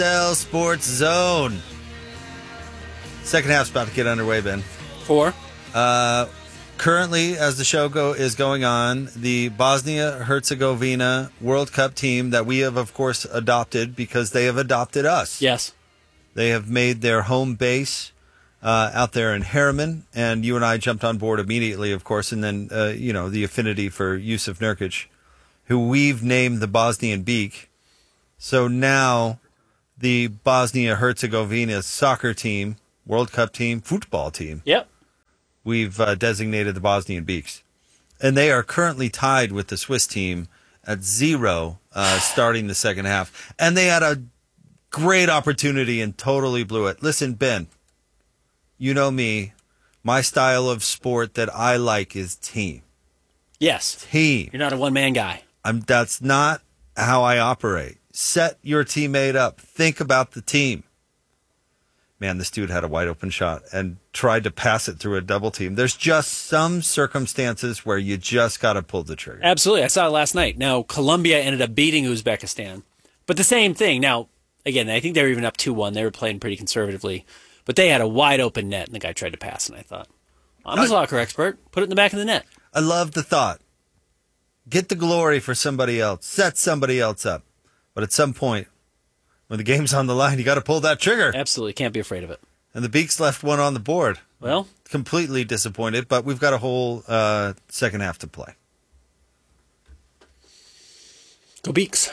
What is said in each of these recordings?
Cell Sports Zone. Second half's about to get underway, Ben. 4. Currently, as the show is going on, the Bosnia-Herzegovina World Cup team that we have, of course, adopted because they have adopted us. Yes. They have made their home base out there in Harriman, and you and I jumped on board immediately, of course, and then, the affinity for Yusuf Nurkic, who we've named the Bosnian Beak. So now the Bosnia-Herzegovina soccer team, World Cup team, football team. Yep. We've designated the Bosnian Beaks. And they are currently tied with the Swiss team at 0 starting the second half. And they had a great opportunity and totally blew it. Listen, Ben, you know me. My style of sport that I like is team. Yes. Team. You're not a one-man guy. That's not how I operate. Set your teammate up. Think about the team. Man, this dude had a wide open shot and tried to pass it through a double team. There's just some circumstances where you just got to pull the trigger. Absolutely. I saw it last night. Now, Colombia ended up beating Uzbekistan. But the same thing. Now, again, I think they were even up 2-1. They were playing pretty conservatively. But they had a wide open net, and the guy tried to pass, and I thought, I'm a soccer expert. Put it in the back of the net. I love the thought. Get the glory for somebody else. Set somebody else up. But at some point, when the game's on the line, you got to pull that trigger. Absolutely. Can't be afraid of it. And the Beaks left one on the board. Well, completely disappointed, but we've got a whole second half to play. Go Beaks.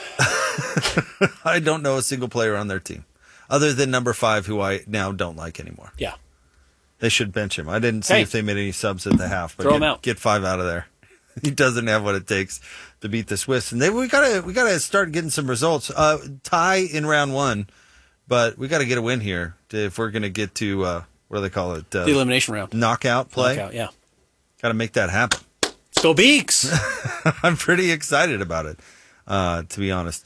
I don't know a single player on their team, other than number 5, who I now don't like anymore. Yeah. They should bench him. I didn't see if they made any subs at the half, but throw him out. Get 5 out of there. He doesn't have what it takes to beat the Swiss, and we gotta start getting some results. Tie in round 1, but we got to get a win here if we're going to get to what do they call it? The elimination round. Knockout play. Knockout, yeah. Got to make that happen. Let's go Beaks. I'm pretty excited about it, to be honest.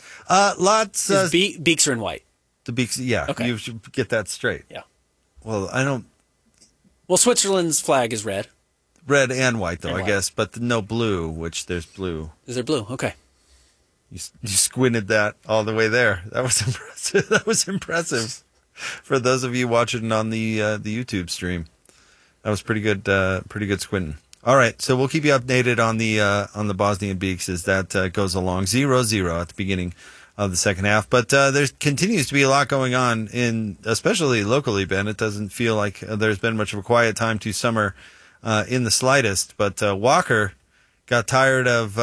Beaks are in white. The Beaks, yeah. Okay. You should get that straight. Yeah. Well, I don't. Well, Switzerland's flag is red. Red and white, though, And I white. guess, but no blue, which there's blue. Is there blue? Okay. You squinted that all the way there. That was impressive. That was impressive for those of you watching on the YouTube stream. That was pretty good. Pretty good squinting. All right, so we'll keep you updated on the Bosnian Beaks as that goes along. 0-0 at the beginning of the second half, but there continues to be a lot going on especially locally, Ben. It doesn't feel like there's been much of a quiet time to summer in the slightest. But Walker got tired of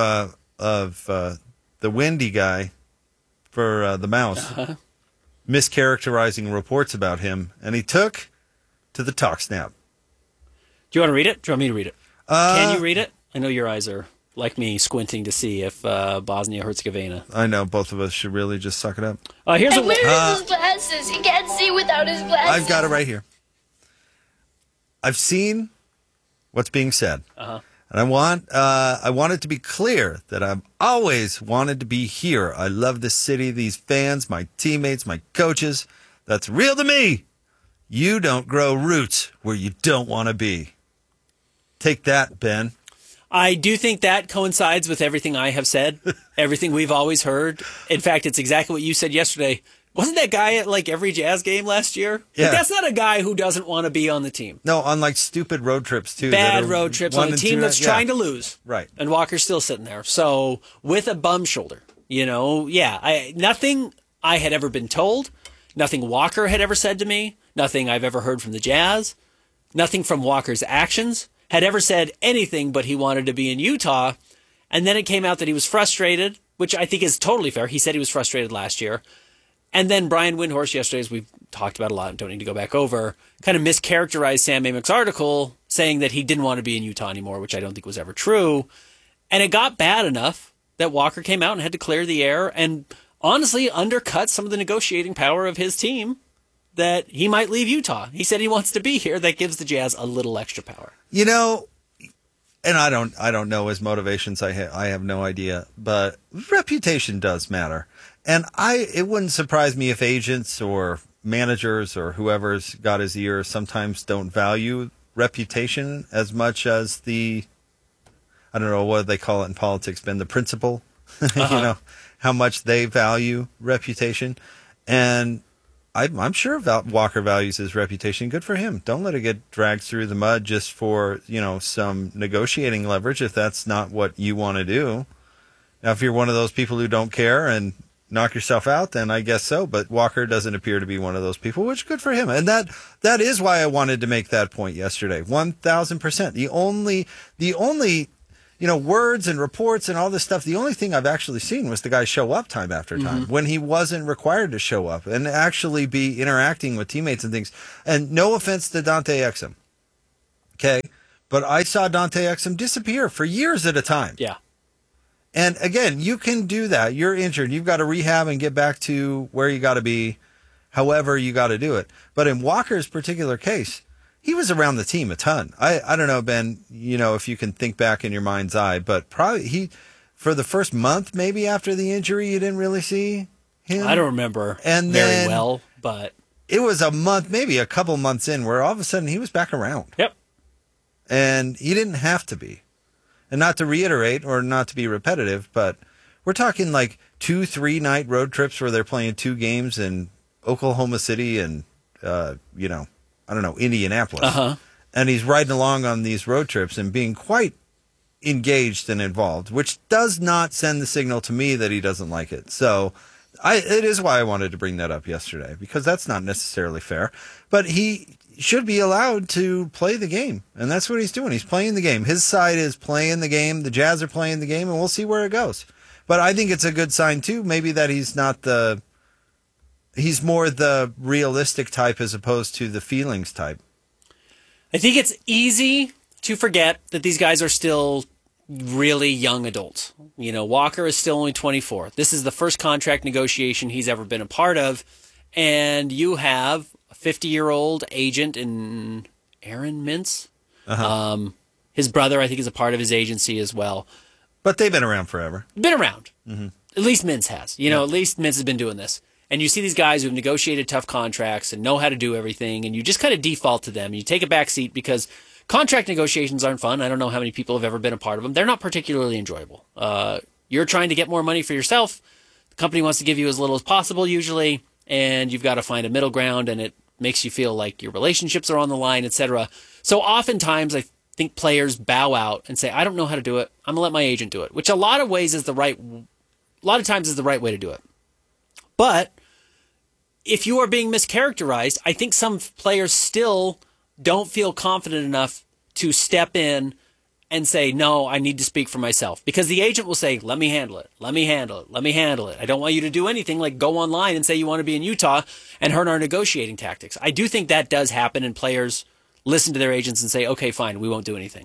the windy guy for the Mouse, mischaracterizing reports about him, and he took to the talk snap. Do you want to read it? Do you want me to read it? Can you read it? I know your eyes are, like me, squinting to see if Bosnia-Herzegovina. I know both of us should really just suck it up. Here's and where his glasses? He can't see without his glasses. I've got it right here. I've seen what's being said. Uh-huh. And I want it to be clear that I've always wanted to be here. I love this city, these fans, my teammates, my coaches. That's real to me. You don't grow roots where you don't want to be. Take that, Ben. I do think that coincides with everything I have said, everything we've always heard. In fact, it's exactly what you said yesterday. Wasn't that guy at like every Jazz game last year? Yeah. Like, that's not a guy who doesn't want to be on the team. No, on like stupid road trips too. Bad road trips on a team that's trying to lose. Right. And Walker's still sitting there. So with a bum shoulder, nothing I had ever been told, nothing Walker had ever said to me, nothing I've ever heard from the Jazz, nothing from Walker's actions had ever said anything but he wanted to be in Utah. And then it came out that he was frustrated, which I think is totally fair. He said he was frustrated last year. And then Brian Windhorst yesterday, as we've talked about a lot and don't need to go back over, kind of mischaracterized Sam Amick's article, saying that he didn't want to be in Utah anymore, which I don't think was ever true. And it got bad enough that Walker came out and had to clear the air and honestly undercut some of the negotiating power of his team that he might leave Utah. He said he wants to be here. That gives the Jazz a little extra power. You know, and I don't know his motivations. I have no idea, but reputation does matter. And it wouldn't surprise me if agents or managers or whoever's got his ear sometimes don't value reputation as much as I don't know what they call it in politics, Ben, the principle, how much they value reputation. And I'm sure Walker values his reputation. Good for him. Don't let it get dragged through the mud just for, some negotiating leverage if that's not what you want to do. Now, if you're one of those people who don't care and knock yourself out, then I guess so. But Walker doesn't appear to be one of those people, which good for him. And that is why I wanted to make that point yesterday. 1,000%. The only words and reports and all this stuff, the only thing I've actually seen was the guy show up time after time when he wasn't required to show up and actually be interacting with teammates and things. And no offense to Dante Exum, okay? But I saw Dante Exum disappear for years at a time. Yeah. And again, you can do that. You're injured. You've got to rehab and get back to where you got to be, however you got to do it. But in Walker's particular case, he was around the team a ton. I don't know, Ben, if you can think back in your mind's eye, but probably for the first month, maybe after the injury, you didn't really see him. I don't remember very well, but it was a month, maybe a couple months in, where all of a sudden he was back around. Yep. And he didn't have to be. And not to reiterate or not to be repetitive, but we're talking like 2-3 night road trips where they're playing 2 games in Oklahoma City and, Indianapolis. Uh-huh. And he's riding along on these road trips and being quite engaged and involved, which does not send the signal to me that he doesn't like it. So it is why I wanted to bring that up yesterday, because that's not necessarily fair. But he should be allowed to play the game, and that's what he's doing. He's playing the game. His side is playing the game. The Jazz are playing the game, and we'll see where it goes. But I think it's a good sign, too, maybe that he's more the realistic type as opposed to the feelings type. I think it's easy to forget that these guys are still really young adults. Walker is still only 24. This is the first contract negotiation he's ever been a part of, and you have a 50-year-old agent in Aaron Mintz. Uh-huh. His brother, I think, is a part of his agency as well. But they've been around forever. Been around. Mm-hmm. At least Mintz has. At least Mintz has been doing this. And you see these guys who've negotiated tough contracts and know how to do everything, and you just kind of default to them. And you take a back seat because contract negotiations aren't fun. I don't know how many people have ever been a part of them. They're not particularly enjoyable. You're trying to get more money for yourself. The company wants to give you as little as possible usually, and you've got to find a middle ground, and it makes you feel like your relationships are on the line, etc. So oftentimes I think players bow out and say, I don't know how to do it. I'm going to let my agent do it, which a lot of times is the right way to do it. But if you are being mischaracterized, I think some players still don't feel confident enough to step in and say, no, I need to speak for myself. Because the agent will say, let me handle it. Let me handle it. Let me handle it. I don't want you to do anything like go online and say you want to be in Utah and hurt our negotiating tactics. I do think that does happen, and players listen to their agents and say, okay, fine, we won't do anything.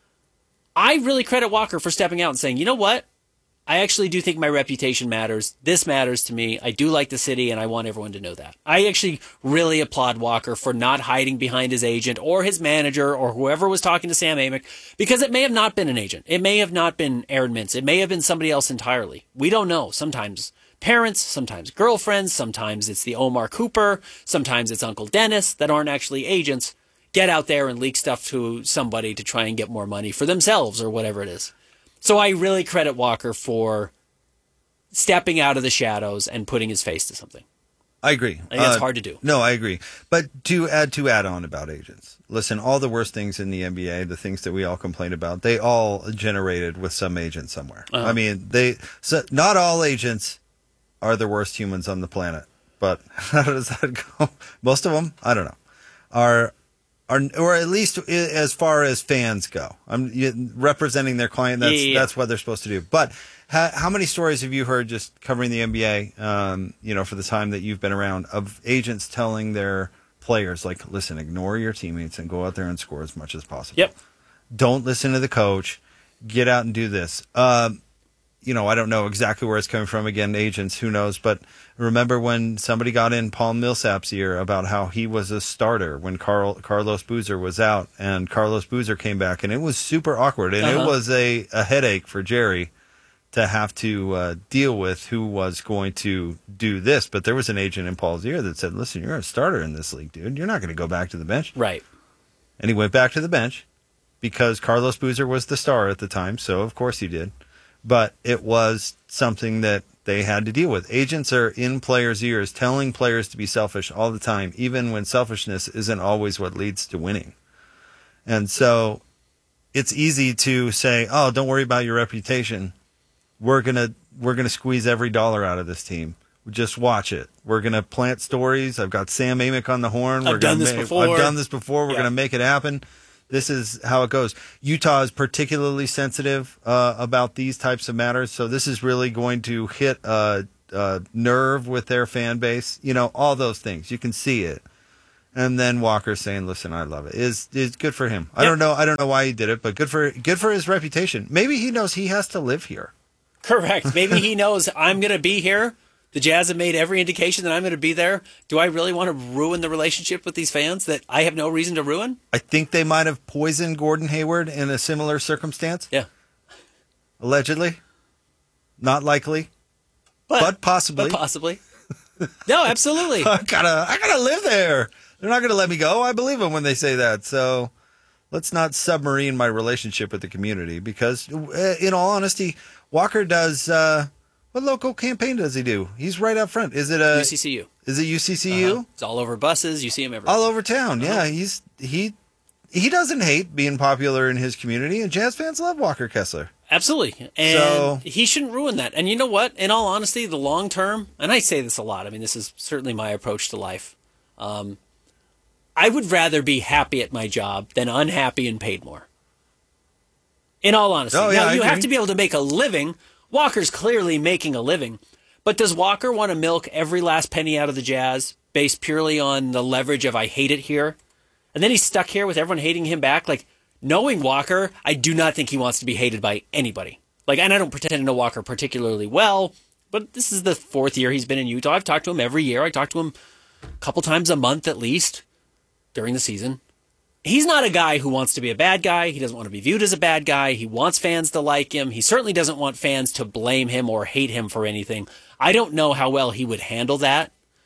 I really credit Walker for stepping out and saying, you know what? I actually do think my reputation matters. This matters to me. I do like the city, and I want everyone to know that. I actually really applaud Walker for not hiding behind his agent or his manager or whoever was talking to Sam Amick, because it may have not been an agent. It may have not been Aaron Mintz. It may have been somebody else entirely. We don't know. Sometimes parents, sometimes girlfriends, sometimes it's the Omar Cooper, sometimes it's Uncle Dennis that aren't actually agents, get out there and leak stuff to somebody to try and get more money for themselves or whatever it is. So I really credit Walker for stepping out of the shadows and putting his face to something. I agree. I think that's hard to do. No, I agree. But to add on about agents, listen, all the worst things in the NBA, the things that we all complain about, they all generated with some agent somewhere. Uh-huh. I mean, not all agents are the worst humans on the planet, but how does that go? Most of them, I don't know, are or at least as far as fans go. I'm representing their client. That's what they're supposed to do. But how many stories have you heard just covering the NBA, for the time that you've been around, of agents telling their players, like, listen, ignore your teammates and go out there and score as much as possible. Yep. Don't listen to the coach. Get out and do this. I don't know exactly where it's coming from. Again, agents, who knows? But remember when somebody got in Paul Millsap's ear about how he was a starter when Carlos Boozer was out, and Carlos Boozer came back, and it was super awkward. And It was a headache for Jerry to have to deal with who was going to do this. But there was an agent in Paul's ear that said, listen, you're a starter in this league, dude. You're not going to go back to the bench. Right. And he went back to the bench because Carlos Boozer was the star at the time, so of course he did. But it was something that they had to deal with. Agents are in players' ears telling players to be selfish all the time, even when selfishness isn't always what leads to winning. And so it's easy to say, oh, don't worry about your reputation. We're gonna squeeze every dollar out of this team. Just watch it. We're going to plant stories. I've got Sam Amick on the horn. I've done this before. We're going to make it happen. This is how it goes. Utah is particularly sensitive about these types of matters. So this is really going to hit a nerve with their fan base. You know, all those things. You can see it. And then Walker saying, listen, I love it. Is good for him. I don't know why he did it, but good for his reputation. Maybe he knows he has to live here. Correct. Maybe he knows I'm going to be here. The Jazz have made every indication that I'm going to be there. Do I really want to ruin the relationship with these fans that I have no reason to ruin? I think they might have poisoned Gordon Hayward in a similar circumstance. Yeah. Allegedly. Not likely. But possibly. But possibly. No, absolutely. I gotta live there. They're not going to let me go. I believe them when they say that. So let's not submarine my relationship with the community because, in all honesty, Walker does... what local campaign does he do? He's right up front. Is it UCCU? Is it UCCU? Uh-huh. It's all over buses. You see him everywhere. All over town. Yeah, he doesn't hate being popular in his community, and Jazz fans love Walker Kessler. Absolutely. And he shouldn't ruin that. And you know what? In all honesty, the long term, and I say this a lot, I mean, this is certainly my approach to life. I would rather be happy at my job than unhappy and paid more. In all honesty. Oh, yeah, now, you I have agree. to be able to make a living. Walker's clearly making a living. But does Walker want to milk every last penny out of the Jazz based purely on the leverage of I hate it here? And then he's stuck here with everyone hating him back? Like, knowing Walker, I do not think he wants to be hated by anybody. Like, and I don't pretend to know Walker particularly well, but this is the 4th year he's been in Utah. I've talked to him every year. I talk to him a couple times a month at least during the season. He's not a guy who wants to be a bad guy. He doesn't want to be viewed as a bad guy. He wants fans to like him. He certainly doesn't want fans to blame him or hate him for anything. I don't know how well he would handle that.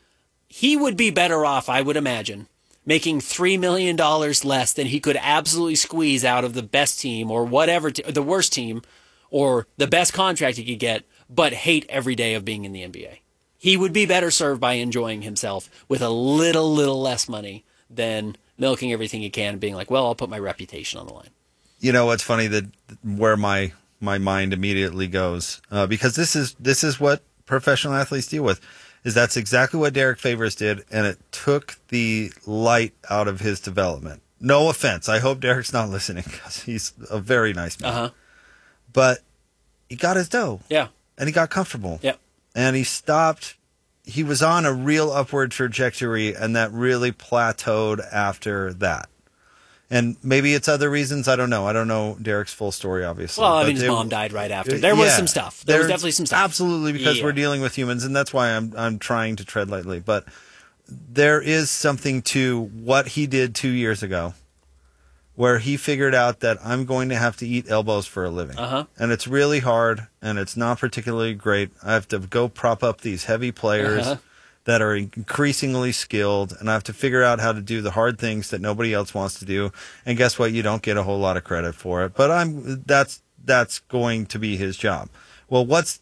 He would be better off, I would imagine, making $3 million less than he could absolutely squeeze out of the best team or whatever, the worst team or the best contract he could get, but hate every day of being in the NBA. He would be better served by enjoying himself with a little less money than milking everything he can and being like, well, I'll put my reputation on the line. You know what's funny, that where my mind immediately goes, because this is what professional athletes deal with, is that's exactly what Derek Favors did, and it took the light out of his development. No offense. I hope Derek's not listening because he's a very nice man. Uh-huh. But he got his dough. Yeah. And he got comfortable. Yeah. And he stopped. He was on a real upward trajectory, and that really plateaued after that. And maybe it's other reasons. I don't know. I don't know Derek's full story, obviously. Well, I mean, his mom died right after. There was some stuff. There was definitely some stuff. Absolutely, because we're dealing with humans, and that's why I'm trying to tread lightly. But there is something to what he did 2 years ago, where he figured out that I'm going to have to eat elbows for a living. Uh-huh. And it's really hard, and it's not particularly great. I have to go prop up these heavy players that are increasingly skilled, and I have to figure out how to do the hard things that nobody else wants to do. And guess what? You don't get a whole lot of credit for it. But that's going to be his job. Well, what's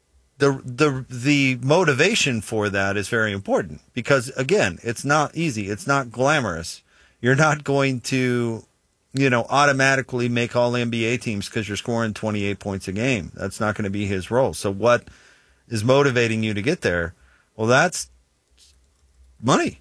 the motivation for that is very important because, again, it's not easy. It's not glamorous. You're not going to automatically make all NBA teams because you're scoring 28 points a game. That's not going to be his role. So what is motivating you to get there? Well, that's money.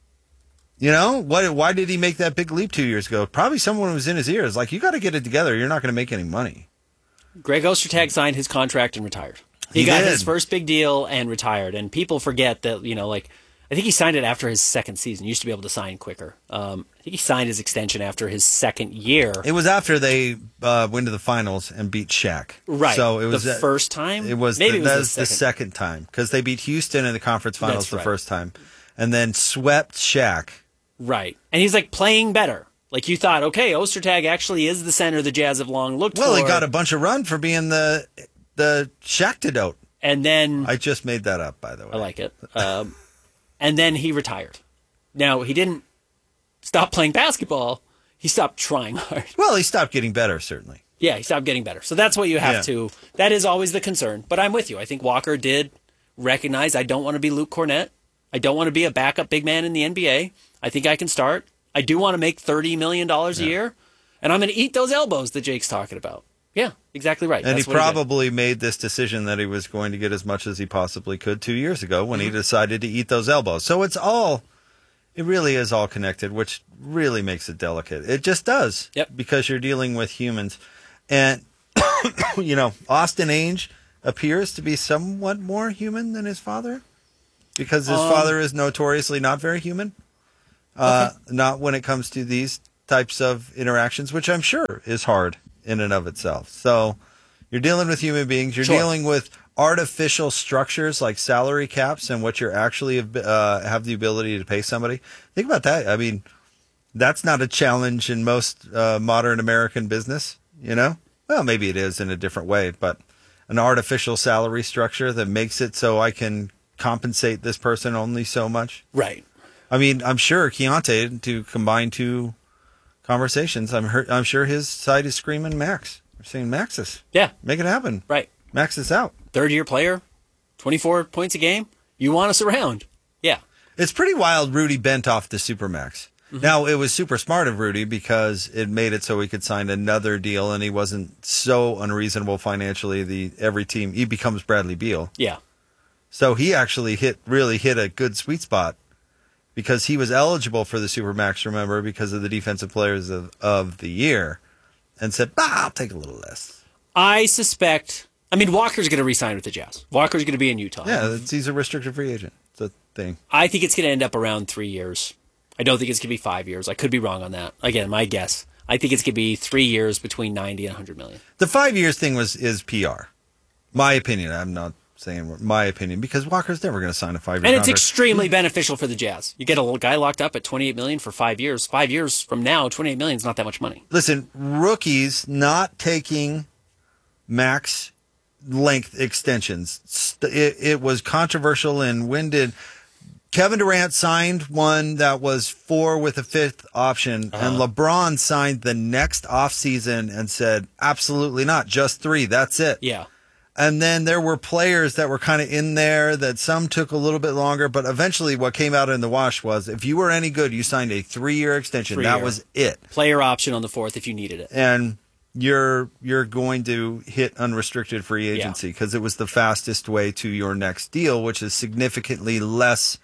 Why did he make that big leap 2 years ago? Probably someone was in his ears like, you got to get it together. You're not going to make any money. Greg Ostertag signed his contract and retired. He got his first big deal and retired. And people forget that, I think he signed it after his second season. He used to be able to sign quicker. I think he signed his extension after his second year. It was after they went to the finals and beat Shaq. Right. So it was the first time? It was Maybe the second time because they beat Houston in the conference finals the first time and then swept Shaq. Right. And he's playing better. Like you thought, okay, Ostertag actually is the center the Jazz have long looked for. Well, he got a bunch of run for being the Shaq-to-dote. And then... I just made that up, by the way. I like it. And then he retired. Now, he didn't stop playing basketball. He stopped trying hard. Well, he stopped getting better, certainly. Yeah, he stopped getting better. So that's what you have Yeah. to. That is always the concern. But I'm with you. I think Walker did recognize I don't want to be Luke Cornett. I don't want to be a backup big man in the NBA. I think I can start. I do want to make $30 million a year. And I'm going to eat those elbows that Jake's talking about. Yeah, exactly right. And That's he what did. probably made this decision that he was going to get as much as he possibly could 2 years ago when he decided to eat those elbows. So it really is all connected, which really makes it delicate. It just does. Yep. Because you're dealing with humans. And, Austin Ainge appears to be somewhat more human than his father because his father is notoriously not very human. Not when it comes to these types of interactions, which I'm sure is hard in and of itself. So you're dealing with human beings. You're Sure. dealing with artificial structures like salary caps and what you're actually have the ability to pay somebody. Think about that. I mean, that's not a challenge in most modern American business, Well, maybe it is in a different way, but an artificial salary structure that makes it so I can compensate this person only so much. Right. I mean, I'm sure Keontae, to combine two conversations, I'm sure his side is screaming Max. They're saying Maxis. Yeah. Make it happen. Right. Max is out. Third-year player, 24 points a game. You want us around. Yeah. It's pretty wild Rudy bent off the Supermax. Now, it was super smart of Rudy because it made it so he could sign another deal and he wasn't so unreasonable financially. Every team, he becomes Bradley Beal. Yeah. So he actually really hit a good sweet spot because he was eligible for the Supermax, remember, because of the defensive players of the year, and said, I'll take a little less. I suspect, Walker's going to re-sign with the Jazz. Walker's going to be in Utah. Yeah, he's a restricted free agent. It's a thing. I think it's going to end up around 3 years. I don't think it's going to be 5 years. I could be wrong on that. Again, my guess. I think it's going to be 3 years between 90 and 100 million. The 5 years thing is PR. My opinion. I'm not saying my opinion because Walker's never going to sign a 5-year And contract. it's extremely beneficial for the Jazz. You get a little guy locked up at 28 million for 5 years. 5 years from now, 28 million is not that much money. Listen, rookies not taking max length extensions. It was controversial, and when did Kevin Durant signed one that was 4 with a 5th option, and LeBron signed the next offseason and said, absolutely not, just 3, that's it. Yeah. And then there were players that were kind of in there that some took a little bit longer, but eventually what came out in the wash was if you were any good, you signed a 3-year extension. 3-year. That was it. Player option on the 4th if you needed it. And you're going to hit unrestricted free agency because it was the fastest way to your next deal, which is significantly less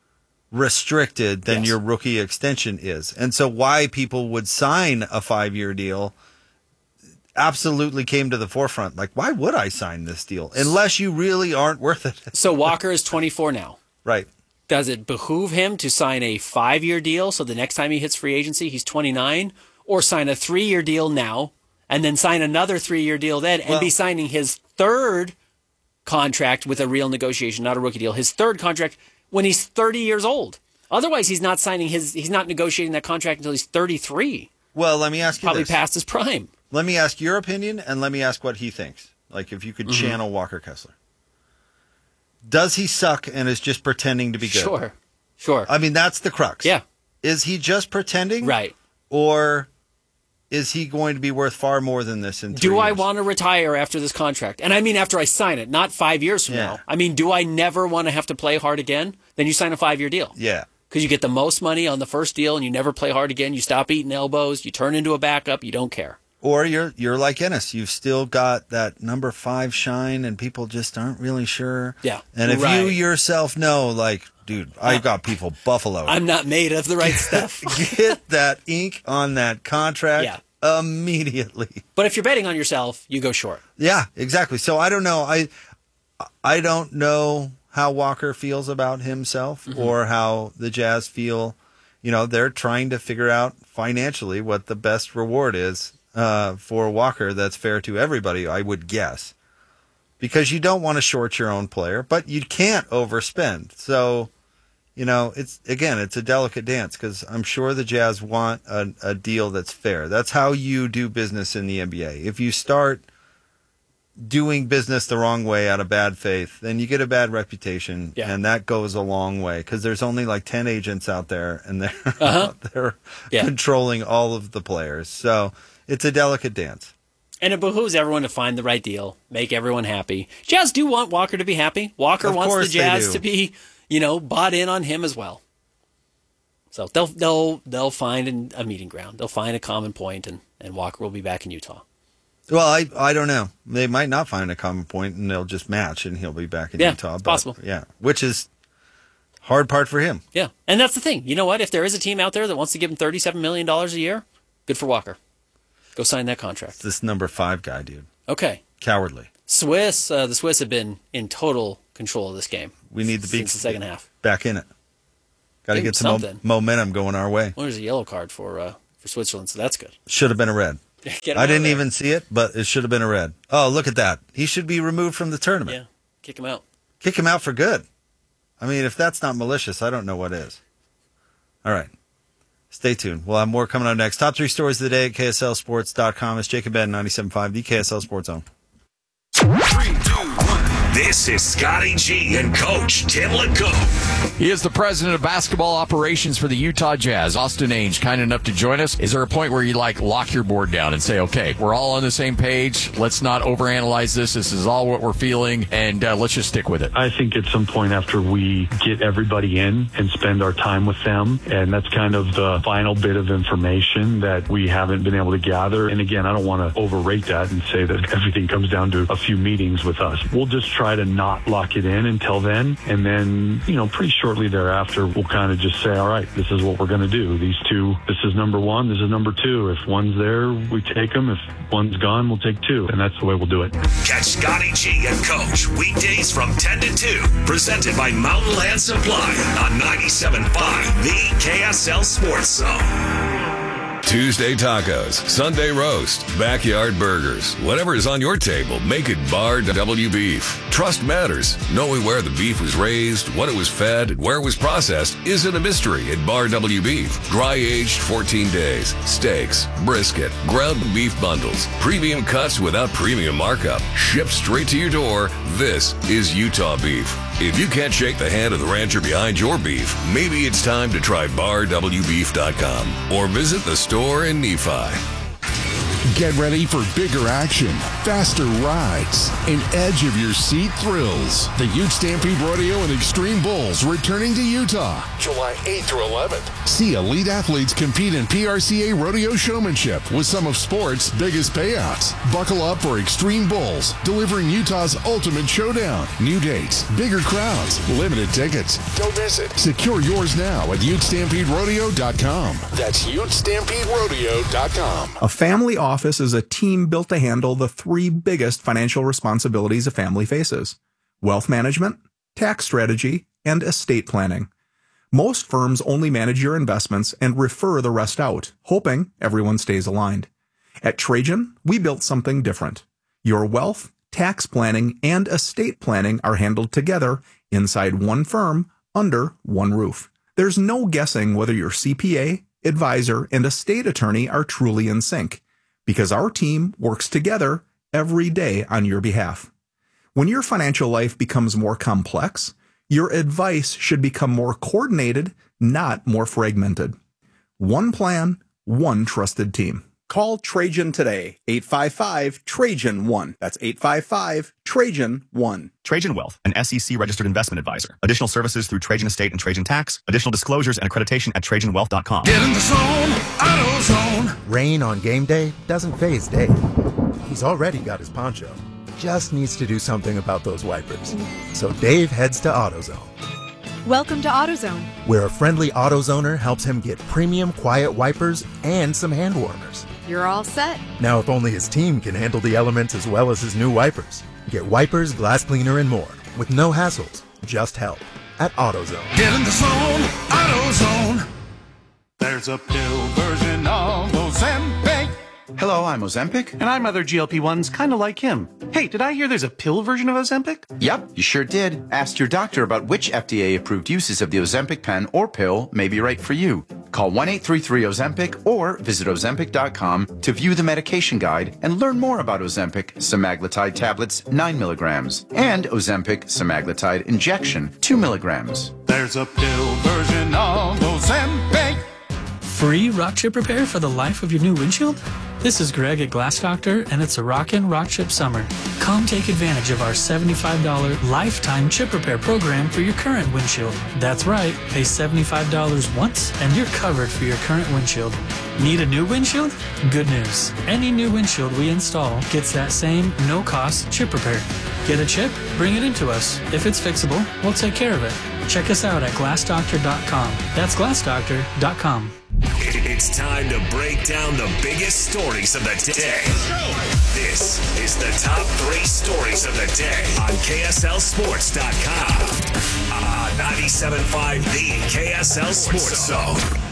restricted than your rookie extension is. And so why people would sign a 5-year deal absolutely came to the forefront. Like, why would I sign this deal? Unless you really aren't worth it. So Walker is 24 now. Right. Does it behoove him to sign a 5-year deal so the next time he hits free agency, he's 29? Or sign a 3-year deal now and then sign another 3-year deal then and be signing his third contract with a real negotiation, not a rookie deal, his third contract when he's 30 years old? Otherwise, he's not negotiating that contract until he's 33. Well, let me ask you Probably this. past his prime. Let me ask your opinion, and let me ask what he thinks. Like, if you could channel Walker Kessler. Does he suck and is just pretending to be good? Sure. I mean, that's the crux. Yeah. Is he just pretending? Right. Or is he going to be worth far more than this in 3 Do years? I want to retire after this contract? And I mean after I sign it, not 5 years from now. I mean, do I never want to have to play hard again? Then you sign a 5-year deal. Yeah. Because you get the most money on the first deal and you never play hard again. You stop eating elbows. You turn into a backup. You don't care. Or you're like Ennis. You've still got that number 5 shine and people just aren't really sure. Yeah. And if Right. you yourself know, like, dude, I got people buffaloed. I'm not made of the right stuff. Get that ink on that contract immediately. But if you're betting on yourself, you go short. Yeah, exactly. So I don't know. I don't know how Walker feels about himself or how the Jazz feel. You know, they're trying to figure out financially what the best reward is for Walker that's fair to everybody, I would guess. Because you don't want to short your own player, but you can't overspend. So, you know, it's a delicate dance because I'm sure the Jazz want a deal that's fair. That's how you do business in the NBA. If you start doing business the wrong way out of bad faith, then you get a bad reputation, and that goes a long way because there's only like 10 agents out there, and they're out there controlling all of the players. So it's a delicate dance. And it behooves everyone to find the right deal, make everyone happy. Jazz do want Walker to be happy. Walker wants the Jazz to be, bought in on him as well. So they'll find a meeting ground. They'll find a common point, and Walker will be back in Utah. Well, I don't know. They might not find a common point, and they'll just match, and he'll be back in Utah. It's possible. Yeah, which is hard part for him. Yeah, and that's the thing. You know what? If there is a team out there that wants to give him $37 million a year, good for Walker. Go sign that contract. It's this number 5 guy, dude. Okay. Cowardly. The Swiss have been in total control of this game. We need the since the second half. Back in it. Got to get some momentum going our way. Well, there's a yellow card for Switzerland, so that's good. Should have been a red. I didn't even see it, but it should have been a red. Oh, look at that. He should be removed from the tournament. Yeah, kick him out. Kick him out for good. I mean, if that's not malicious, I don't know what is. All right. Stay tuned. We'll have more coming up next. Top 3 stories of the day at KSLSports.com. It's Jacob Ben, 97.5, the KSL Sports Zone. 3, 2, 1. This is Scotty G and Coach Tim LeCoq. He is the president of basketball operations for the Utah Jazz. Austin Ainge, kind enough to join us. Is there a point where you lock your board down and say, okay, we're all on the same page. Let's not overanalyze this. This is all what we're feeling, and let's just stick with it. I think at some point after we get everybody in and spend our time with them, and that's kind of the final bit of information that we haven't been able to gather. And again, I don't want to overrate that and say that everything comes down to a few meetings with us. We'll just try to not lock it in until then. And then, pretty shortly thereafter, we'll kind of just say, all right, this is what we're going to do. These two, this is number 1, this is number 2. If one's there, we take them. If one's gone, we'll take 2. And that's the way we'll do it. Catch Scotty G and Coach weekdays from 10 to 2. Presented by Mountain Land Supply on 97.5, the KSL Sports Zone. Tuesday tacos, Sunday roast, backyard burgers. Whatever is on your table, make it Bar W Beef. Trust matters. Knowing where the beef was raised, what it was fed, and where it was processed isn't a mystery at Bar W Beef. Dry aged 14 days. Steaks, brisket, ground beef bundles, premium cuts without premium markup. Shipped straight to your door. This is Utah beef. If you can't shake the hand of the rancher behind your beef, maybe it's time to try BarWBeef.com or visit the store in Nephi. Get ready for bigger action, faster rides, and edge-of-your-seat thrills. The Ute Stampede Rodeo and Extreme Bulls returning to Utah, July 8th through 11th. See elite athletes compete in PRCA rodeo showmanship with some of sport's biggest payouts. Buckle up for Extreme Bulls, delivering Utah's ultimate showdown. New dates, bigger crowds, limited tickets. Don't miss it. Secure yours now at UteStampedeRodeo.com. That's UteStampedeRodeo.com. A family office is a team built to handle the 3 biggest financial responsibilities a family faces: wealth management, tax strategy, and estate planning. Most firms only manage your investments and refer the rest out, hoping everyone stays aligned. At Trajan, we built something different. Your wealth, tax planning, and estate planning are handled together inside one firm under one roof. There's no guessing whether your CPA, advisor, and estate attorney are truly in sync, because our team works together every day on your behalf. When your financial life becomes more complex, your advice should become more coordinated, not more fragmented. One plan, one trusted team. Call Trajan today, 855-TRAJAN-1. That's 855-TRAJAN-1. Trajan Wealth, an SEC-registered investment advisor. Additional services through Trajan Estate and Trajan Tax. Additional disclosures and accreditation at TrajanWealth.com. Get in the zone, AutoZone. Rain on game day doesn't faze Dave. He's already got his poncho. Just needs to do something about those wipers. So Dave heads to AutoZone. Welcome to AutoZone, where a friendly AutoZoner helps him get premium quiet wipers and some hand warmers. You're all set. Now, if only his team can handle the elements as well as his new wipers. Get wipers, glass cleaner, and more with no hassles, just help at AutoZone. Get in the zone, AutoZone. There's a pill version of Ozempic. Hello, I'm Ozempic. And I'm other GLP-1s kind of like him. Hey, did I hear there's a pill version of Ozempic? Yep, you sure did. Ask your doctor about which FDA-approved uses of the Ozempic pen or pill may be right for you. Call 1-833-OZEMPIC or visit Ozempic.com to view the medication guide and learn more about Ozempic semaglutide tablets 9 milligrams and Ozempic semaglutide injection 2 milligrams. There's a pill version of Ozempic. Free rock chip repair for the life of your new windshield? This is Greg at Glass Doctor, and it's a rockin' rock chip summer. Come take advantage of our $75 lifetime chip repair program for your current windshield. That's right, pay $75 once and you're covered for your current windshield. Need a new windshield? Good news. Any new windshield we install gets that same no-cost chip repair. Get a chip? Bring it into us. If it's fixable, we'll take care of it. Check us out at glassdoctor.com. That's glassdoctor.com. It's time to break down the biggest stories of the day. This is the top 3 stories of the day on KSLSports.com. 97.5 The KSL Sports Zone.